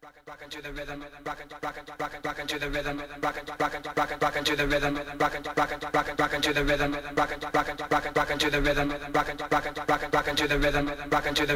rockin' to the rhythm, rockin' to the rhythm, rockin' to the rhythm, rockin' to the rhythm, rockin' to the rhythm, rockin' to the rhythm, rockin' to the